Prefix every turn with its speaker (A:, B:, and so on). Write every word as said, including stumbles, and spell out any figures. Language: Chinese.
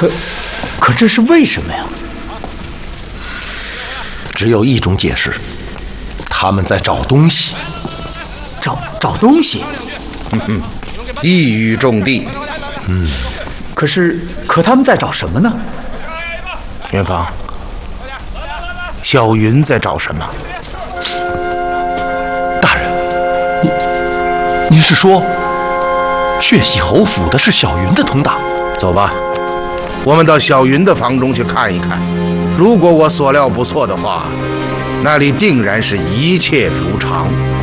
A: 可，可这是为什么呀？
B: 只有一种解释，他们在找东西。
A: 找找东西？
C: 嗯嗯，一语中的。
B: 嗯，
A: 可是，可他们在找什么呢？
C: 元芳，小云在找什么？
B: 大人，您是说，血洗侯府的是小云的同党？
C: 走吧，我们到小云的房中去看一看。如果我所料不错的话，那里定然是一切如常。